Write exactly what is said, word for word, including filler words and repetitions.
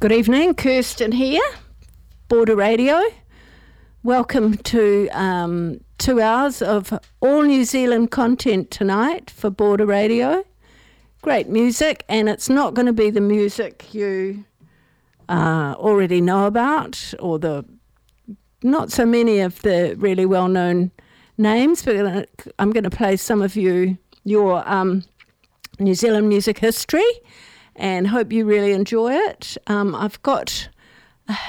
Good evening, Kirsten here, Border Radio. Welcome to um, two hours of all New Zealand content tonight for Border Radio. Great music, and it's not going to be the music you uh, already know about, or the not so many of the really well-known names, but I'm going to play some of you your um, New Zealand music history, and hope you really enjoy it. Um, I've got